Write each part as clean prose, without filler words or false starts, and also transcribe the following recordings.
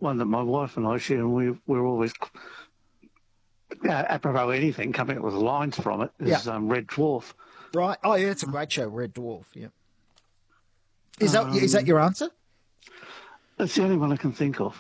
one that my wife and I share, and we're always apropos anything coming up with lines from it is Red Dwarf. Right. Oh, yeah, it's a great show, Red Dwarf. Yeah. Is that your answer? That's the only one I can think of.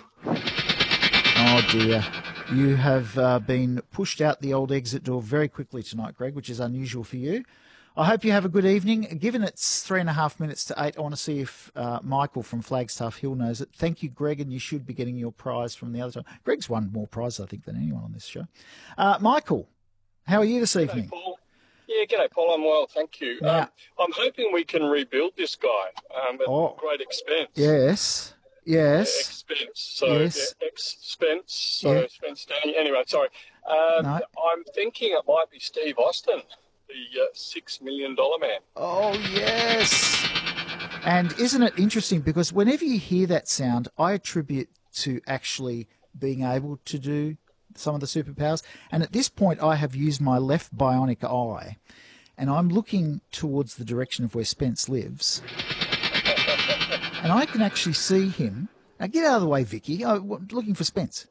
Oh, dear. You have been pushed out the old exit door very quickly tonight, Greg, which is unusual for you. I hope you have a good evening. Given it's 3.5 minutes to 8, I want to see if Michael from Flagstaff Hill knows it. Thank you, Greg, and you should be getting your prize from the other side. Greg's won more prizes, I think, than anyone on this show. Michael, how are you this evening? G'day, Paul. Yeah, g'day, Paul. I'm well, thank you. Yeah. I'm hoping we can rebuild this guy at great expense. Yes. Expense. So, yes. Expense. So, Spence Daniel. Anyway, sorry. No. I'm thinking it might be Steve Austin, the $6 million man. Oh, yes. And isn't it interesting? Because whenever you hear that sound, I attribute to actually being able to do some of the superpowers. And at this point, I have used my left bionic eye, and I'm looking towards the direction of where Spence lives. And I can actually see him. Now, get out of the way, Vicky. I'm looking for Spence.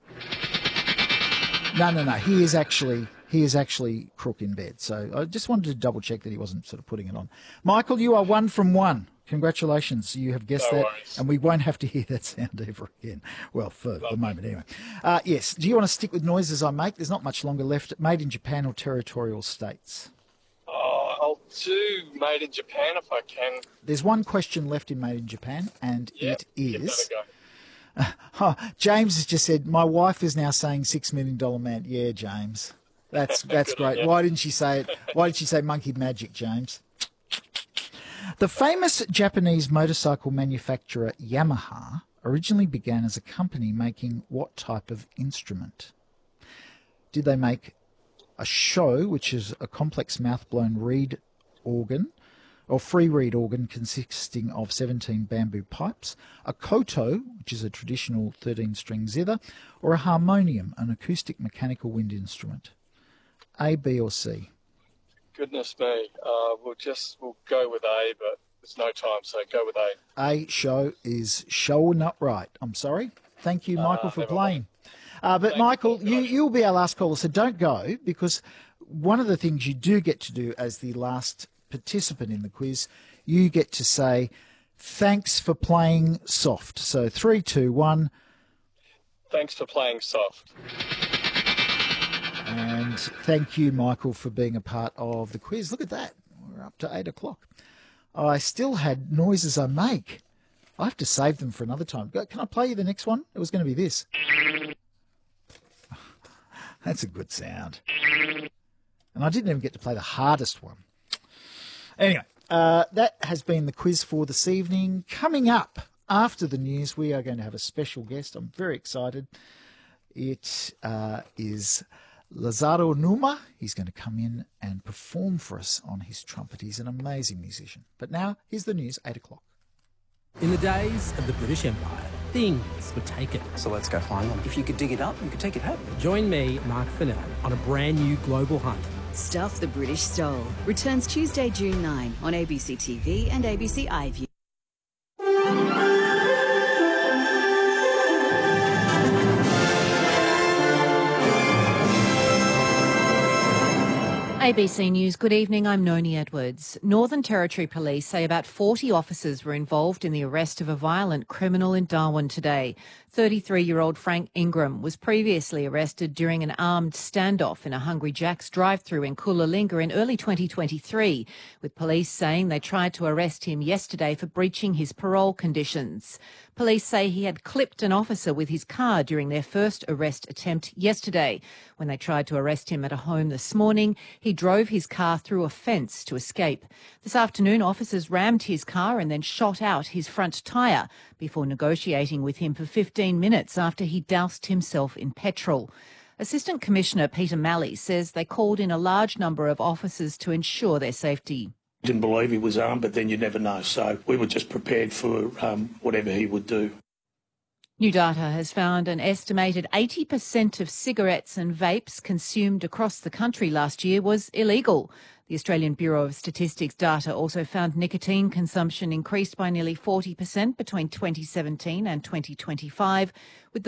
No. He is actually crook in bed. So I just wanted to double check that he wasn't sort of putting it on. Michael, you are 1 from 1. Congratulations. You have guessed that. Worries. And we won't have to hear that sound ever again. Well, for the moment anyway. Yes. Do you want to stick with noises I make? There's not much longer left. Made in Japan or territorial states? Oh, I'll do Made in Japan if I can. There's one question left in Made in Japan, and it give is... that a go. James has just said, my wife is now saying $6 million man. Yeah, James. That's great. Yeah. Why didn't she say it? Why did she say monkey magic, James? The famous Japanese motorcycle manufacturer Yamaha originally began as a company making what type of instrument? Did they make a sho, which is a complex mouth-blown reed organ, or free reed organ consisting of 17 bamboo pipes, a koto, which is a traditional 13-string zither, or a harmonium, an acoustic mechanical wind instrument? A, B, or C? Goodness me. We'll go with A, but there's no time, so go with A. A, show is show not right. I'm sorry. Thank you, Michael, for playing. But Michael, you'll be our last caller, so don't go, because one of the things you do get to do as the last participant in the quiz, you get to say, thanks for playing soft. So 3, 2, 1. Thanks for playing soft. And thank you, Michael, for being a part of the quiz. Look at that. We're up to 8 o'clock. I still had noises I make. I have to save them for another time. Can I play you the next one? It was going to be this. That's a good sound. And I didn't even get to play the hardest one. Anyway, that has been the quiz for this evening. Coming up after the news, we are going to have a special guest. I'm very excited. It is Lazaro Numa. He's going to come in and perform for us on his trumpet. He's an amazing musician. But now, here's the news, 8 o'clock. In the days of the British Empire, things were taken. So let's go find them. If you could dig it up, you could take it home. Join me, Mark Fennell, on a brand new global hunt. Stuff the British Stole returns Tuesday, June 9 on ABC TV and ABC iView. ABC News, good evening, I'm Noni Edwards. Northern Territory Police say about 40 officers were involved in the arrest of a violent criminal in Darwin today. 33-year-old Frank Ingram was previously arrested during an armed standoff in a Hungry Jack's drive-thru in Coolalinga in early 2023, with police saying they tried to arrest him yesterday for breaching his parole conditions. Police say he had clipped an officer with his car during their first arrest attempt yesterday. When they tried to arrest him at a home this morning, he drove his car through a fence to escape. This afternoon, officers rammed his car and then shot out his front tyre before negotiating with him for 15 minutes after he doused himself in petrol. Assistant Commissioner Peter Malley says they called in a large number of officers to ensure their safety. Didn't believe he was armed, but then you never know. So we were just prepared for whatever he would do. New data has found an estimated 80% of cigarettes and vapes consumed across the country last year was illegal. The Australian Bureau of Statistics data also found nicotine consumption increased by nearly 40% between 2017 and 2025, with